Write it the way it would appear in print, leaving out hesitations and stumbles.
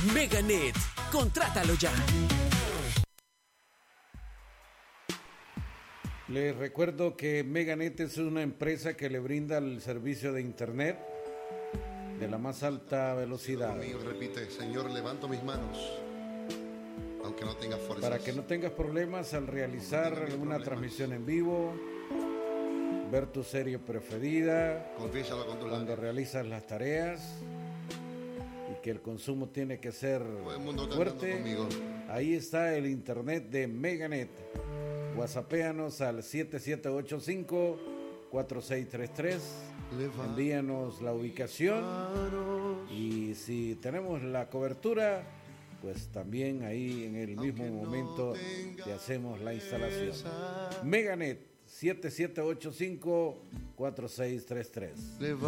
Meganet, contrátalo ya. Les recuerdo que Meganet es una empresa que le brinda el servicio de internet de la más alta velocidad. Mío, repite, Señor, levanto mis manos, aunque no tenga fuerzas. Para que no tengas problemas al realizar alguna transmisión en vivo, ver tu serie preferida, Confiésalo con tus cuando labios. realizas las tareas y que el consumo tiene que ser Todo el mundo está fuerte. andando conmigo. Ahí está el internet de Meganet. WhatsAppéanos al 7785-4633. Envíanos la ubicación y si tenemos la cobertura, pues también ahí en el mismo momento te hacemos la instalación. Meganet 7785-4633.